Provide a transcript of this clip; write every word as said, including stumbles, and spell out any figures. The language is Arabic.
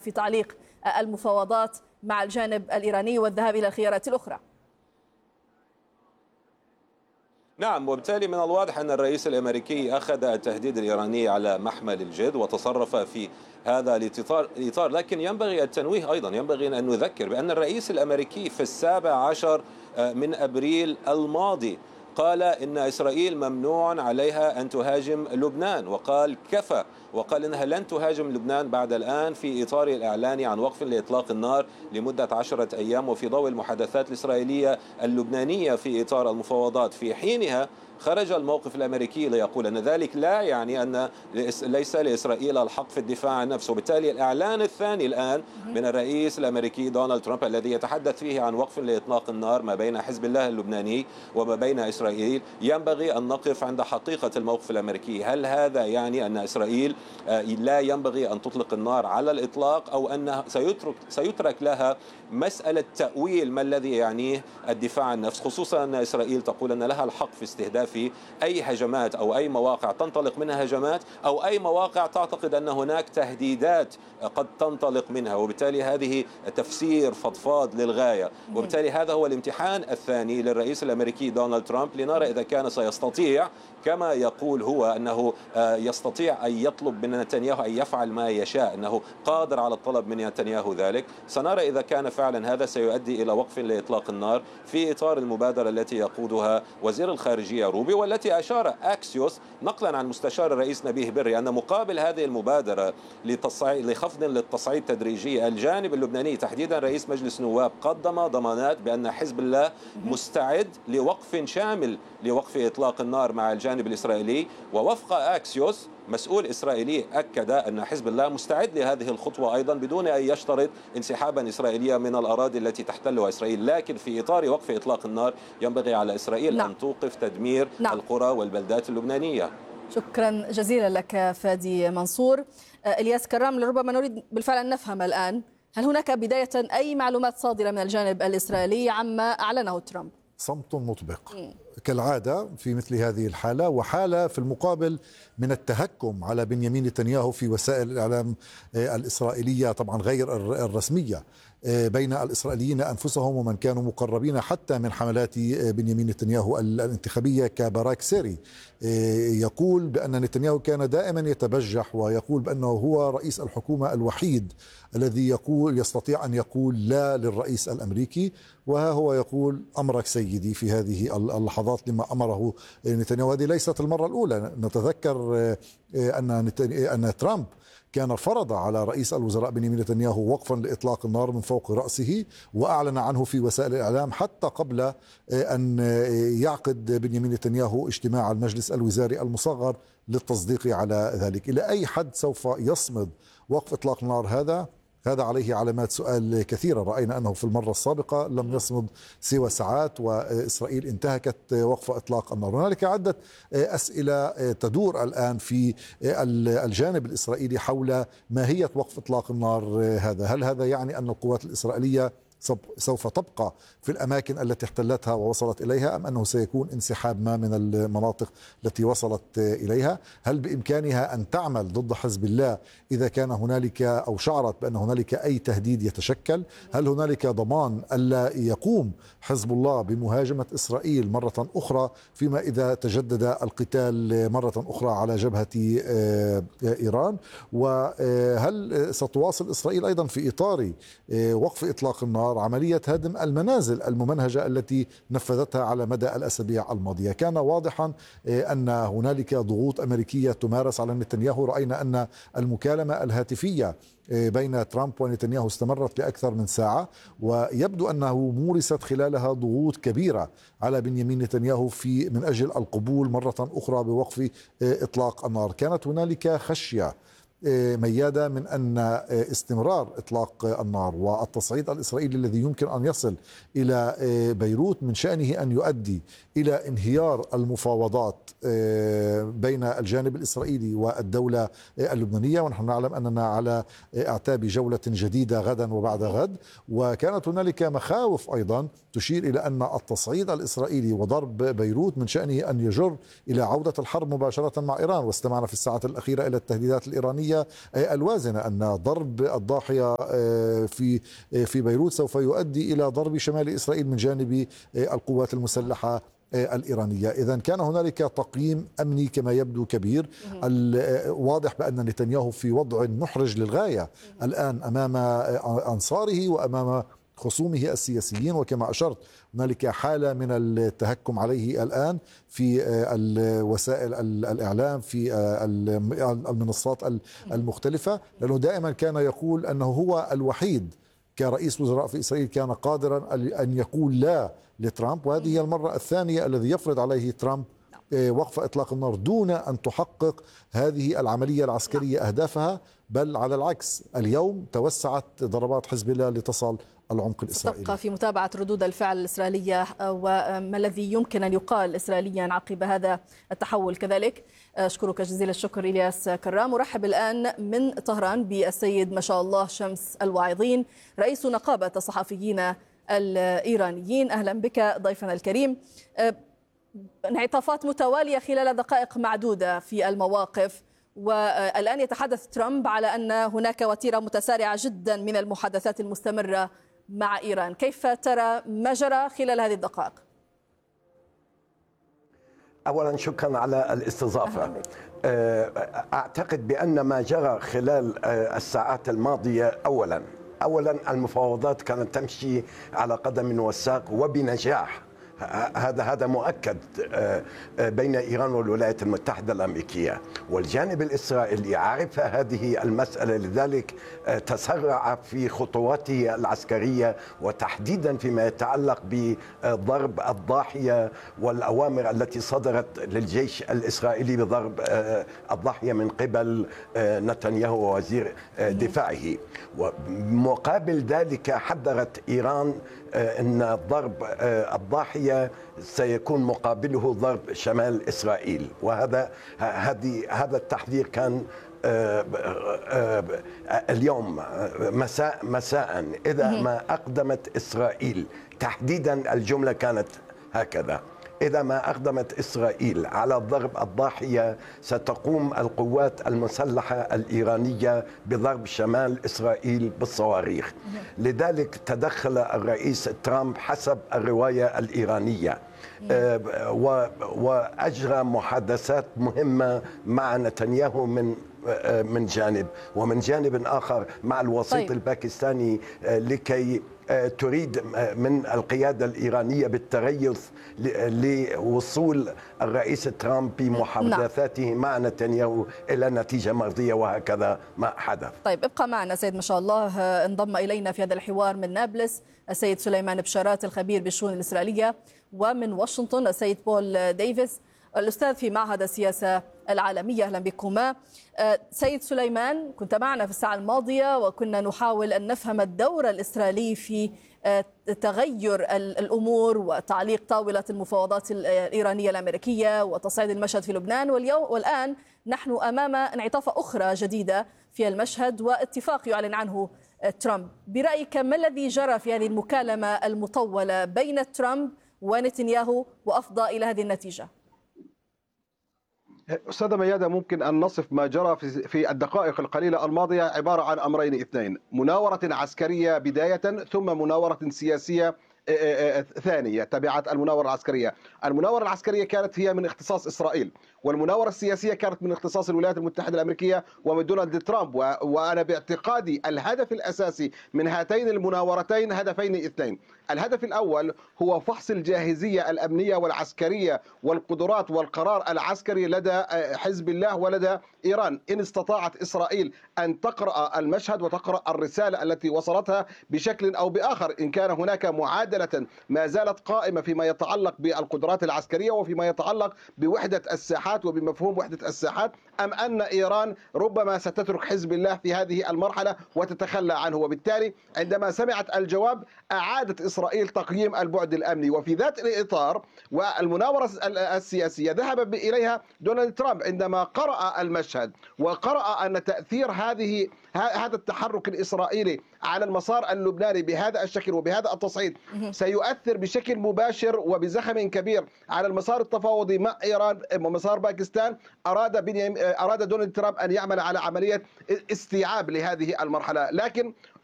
في تعليق المفاوضات مع الجانب الإيراني والذهاب إلى الخيارات الأخرى. نعم، وبالتالي من الواضح أن الرئيس الأمريكي أخذ التهديد الإيراني على محمل الجد وتصرف في هذا الإطار، لكن ينبغي التنويه أيضا، ينبغي أن نذكر بأن الرئيس الأمريكي في السابع عشر من أبريل الماضي قال إن إسرائيل ممنوع عليها أن تهاجم لبنان، وقال كفى، وقال إنها لن تهاجم لبنان بعد الآن في إطار الإعلان عن وقف لإطلاق النار لمدة عشرة أيام، وفي ضوء المحادثات الإسرائيلية اللبنانية في إطار المفاوضات. في حينها خرج الموقف الأمريكي ليقول أن ذلك لا يعني أن ليس لإسرائيل الحق في الدفاع عن نفسه. وبالتالي الإعلان الثاني الآن من الرئيس الأمريكي دونالد ترامب الذي يتحدث فيه عن وقف لإطلاق النار ما بين حزب الله اللبناني وما بين إسرائيل، ينبغي أن نقف عند حقيقة الموقف الأمريكي. هل هذا يعني أن إسرائيل لا ينبغي أن تطلق النار على الإطلاق، أو أن سيترك, سيترك لها مسألة تأويل ما الذي يعنيه الدفاع عن النفس، خصوصا أن إسرائيل تقول أن لها الحق في استهداف في أي هجمات أو أي مواقع تنطلق منها هجمات أو أي مواقع تعتقد أن هناك تهديدات قد تنطلق منها، وبالتالي هذه تفسير فضفاض للغاية. وبالتالي هذا هو الامتحان الثاني للرئيس الأمريكي دونالد ترامب، لنرى إذا كان سيستطيع كما يقول هو أنه يستطيع أن يطلب من نتنياهو أن يفعل ما يشاء، أنه قادر على الطلب من نتنياهو ذلك. سنرى إذا كان فعلا هذا سيؤدي إلى وقف لإطلاق النار في إطار المبادرة التي يقودها وزير الخارجية روبي، والتي أشار أكسيوس نقلا عن مستشار الرئيس نبيه بري أن مقابل هذه المبادرة لخفض للتصعيد تدريجي، الجانب اللبناني تحديدا رئيس مجلس النواب قدم ضمانات بأن حزب الله مستعد لوقف شامل لوقف إطلاق النار مع الجانب الإسرائيلي. ووفق أكسيوس مسؤول إسرائيلي أكد أن حزب الله مستعد لهذه الخطوة أيضا بدون أن يشترط انسحابا إسرائيليا من الأراضي التي تحتلها إسرائيل، لكن في إطار وقف إطلاق النار ينبغي على إسرائيل نعم. أن توقف تدمير نعم. القرى والبلدات اللبنانية. شكرا جزيلا لك فادي منصور. إلياس كرام، لربما نريد بالفعل أن نفهم الآن، هل هناك بداية أي معلومات صادرة من الجانب الإسرائيلي عما أعلنه ترامب؟ صمت مطبق كالعادة في مثل هذه الحالة، وحالة في المقابل من التهكم على بنيامين نتنياهو في وسائل الإعلام الإسرائيلية، طبعا غير الرسمية، بين الإسرائيليين أنفسهم ومن كانوا مقربين حتى من حملات بنيامين نتنياهو الانتخابية كباراك سيري، يقول بأن نتنياهو كان دائما يتبجح ويقول بأنه هو رئيس الحكومة الوحيد الذي يقول يستطيع أن يقول لا للرئيس الأمريكي، وها هو يقول أمرك سيدي في هذه اللحظات لما أمره نتنياهو. هذه ليست المرة الأولى، نتذكر أن أن ترامب كان فرض على رئيس الوزراء بنيامين نتنياهو وقفا لإطلاق النار من فوق رأسه، وأعلن عنه في وسائل الإعلام حتى قبل أن يعقد بنيامين نتنياهو اجتماع المجلس الوزاري المصغر للتصديق على ذلك. إلى أي حد سوف يصمد وقف إطلاق النار هذا؟ هذا عليه علامات سؤال كثيرة. رأينا أنه في المرة السابقة لم يصمد سوى ساعات وإسرائيل انتهكت وقف إطلاق النار. هنالك عدة أسئلة تدور الآن في الجانب الإسرائيلي حول ماهية وقف إطلاق النار هذا. هل هذا يعني أن القوات الإسرائيلية سوف تبقى في الأماكن التي احتلتها ووصلت إليها، أم أنه سيكون انسحاب ما من المناطق التي وصلت إليها؟ هل بإمكانها أن تعمل ضد حزب الله إذا كان هنالك أو شعرت بأن هنالك أي تهديد يتشكل؟ هل هنالك ضمان ألا يقوم حزب الله بمهاجمة إسرائيل مرة أخرى فيما إذا تجدد القتال مرة أخرى على جبهة إيران؟ وهل ستواصل إسرائيل أيضا في إطار وقف إطلاق النار عملية هدم المنازل الممنهجة التي نفذتها على مدى الأسابيع الماضية؟ كان واضحا أن هنالك ضغوط أمريكية تمارس على نتنياهو. رأينا أن المكالمة الهاتفية بين ترامب ونتنياهو استمرت لأكثر من ساعة، ويبدو أنه مورست خلالها ضغوط كبيرة على بنيامين نتنياهو في من أجل القبول مرة أخرى بوقف إطلاق النار. كانت هنالك خشية ميادة من أن استمرار إطلاق النار والتصعيد الإسرائيلي الذي يمكن أن يصل إلى بيروت من شأنه أن يؤدي إلى انهيار المفاوضات بين الجانب الإسرائيلي والدولة اللبنانية، ونحن نعلم أننا على أعتاب جولة جديدة غدا وبعد غد. وكانت هنالك مخاوف أيضا تشير إلى أن التصعيد الإسرائيلي وضرب بيروت من شأنه أن يجر إلى عودة الحرب مباشرة مع إيران، واستمعنا في الساعات الأخيرة إلى التهديدات الإيرانية الإيرانية الوازنة، أن ضرب الضاحية في في بيروت سوف يؤدي إلى ضرب شمال إسرائيل من جانب القوات المسلحة الإيرانية. إذا كان هنالك تقييم أمني كما يبدو كبير. واضح بأن نتنياهو في وضع محرج للغاية الآن أمام أنصاره وأمام خصومه السياسيين، وكما أشرت هنالك حالة من التهكم عليه الآن في وسائل الإعلام، في المنصات المختلفة، لأنه دائما كان يقول أنه هو الوحيد كرئيس وزراء في إسرائيل كان قادرا أن يقول لا لترامب، وهذه هي المرة الثانية الذي يفرض عليه ترامب وقف إطلاق النار دون أن تحقق هذه العملية العسكرية أهدافها، بل على العكس اليوم توسعت ضربات حزب الله لتصل العمق الإسرائيلي. تبقى في متابعة ردود الفعل الإسرائيلية وما الذي يمكن أن يقال إسرائيليا عقب هذا التحول كذلك. أشكرك جزيل الشكر إلياس كرام. أرحب الآن من طهران بالسيد ما شاء الله شمس الواعظين، رئيس نقابة الصحفيين الإيرانيين. أهلا بك ضيفنا الكريم. انعطافات متوالية خلال دقائق معدودة في المواقف، والآن يتحدث ترامب على أن هناك وتيرة متسارعة جدا من المحادثات المستمرة مع إيران. كيف ترى ما جرى خلال هذه الدقائق؟ أولا شكرا على الاستضافة. أعتقد بأن ما جرى خلال الساعات الماضية أولا أولا المفاوضات كانت تمشي على قدم وساق وبنجاح، هذا هذا مؤكد بين إيران والولايات المتحدة الأمريكية، والجانب الإسرائيلي عرف هذه المسألة، لذلك تسرع في خطواته العسكرية، وتحديدا فيما يتعلق بضرب الضاحية والأوامر التي صدرت للجيش الإسرائيلي بضرب الضاحية من قبل نتنياهو ووزير دفاعه. ومقابل ذلك حذرت إيران أن ضرب الضاحية سيكون مقابله ضرب شمال إسرائيل، وهذا هذه هذا التحذير كان اليوم مساء مساء إذا ما أقدمت إسرائيل، تحديدا الجملة كانت هكذا: إذا ما أقدمت إسرائيل على ضرب الضاحية ستقوم القوات المسلحة الإيرانية بضرب شمال إسرائيل بالصواريخ. لذلك تدخل الرئيس ترامب حسب الرواية الإيرانية وأجرى محادثات مهمة مع نتنياهو من من جانب، ومن جانب آخر مع الوسيط طيب. الباكستاني، لكي تريد من القيادة الإيرانية بالتريث لوصول الرئيس ترامب بمحادثاته نعم. مع نتنياهو إلى نتيجة مرضية، وهكذا ما حدث. طيب ابقى معنا سيد ما شاء الله. انضم إلينا في هذا الحوار من نابلس السيد سليمان بشارات الخبير بالشؤون الإسرائيلية، ومن واشنطن السيد بول ديفيس الأستاذ في معهد السياسة العالمية. أهلا بكما. سيد سليمان، كنت معنا في الساعة الماضية وكنا نحاول أن نفهم الدور الإسرائيلي في تغير الأمور وتعليق طاولة المفاوضات الإيرانية الأمريكية وتصعيد المشهد في لبنان، واليوم والآن نحن أمام انعطافة أخرى جديدة في المشهد واتفاق يعلن عنه ترامب. برأيك ما الذي جرى في هذه المكالمة المطولة بين ترامب ونتنياهو وأفضى إلى هذه النتيجة؟ أستاذة ميادة، ممكن أن نصف ما جرى في الدقائق القليلة الماضية عبارة عن أمرين اثنين: مناورة عسكرية بداية، ثم مناورة سياسية ثانية تبعت المناورة العسكرية. المناورة العسكرية كانت هي من اختصاص إسرائيل، والمناورة السياسية كانت من اختصاص الولايات المتحدة الأمريكية ومن دونالد ترامب. وأنا باعتقادي الهدف الأساسي من هاتين المناورتين هدفين اثنين. الهدف الأول هو فحص الجاهزية الأمنية والعسكرية والقدرات والقرار العسكري لدى حزب الله ولدى إيران، إن استطاعت إسرائيل أن تقرأ المشهد وتقرأ الرسالة التي وصلتها بشكل أو بآخر، إن كان هناك معادلة ما زالت قائمة فيما يتعلق بالقدرات العسكرية وفيما يتعلق بوحدة الساحات وبمفهوم وحدة الساحات، أم أن إيران ربما ستترك حزب الله في هذه المرحلة وتتخلى عنه. وبالتالي عندما سمعت الجواب أعادت إسرائيل تقييم البعد الأمني، وفي ذات الإطار والمناورة السياسية ذهب إليها دونالد ترامب عندما قرأ المشهد وقرأ أن تأثير هذه هذا التحرك الإسرائيلي على المسار اللبناني بهذا الشكل وبهذا التصعيد سيؤثر بشكل مباشر وبزخم كبير على المسار التفاوضي مع إيران ومسار باكستان. أراد أراد دونالد ترامب أن يعمل على عملية استيعاب لهذه المرحلة، لكن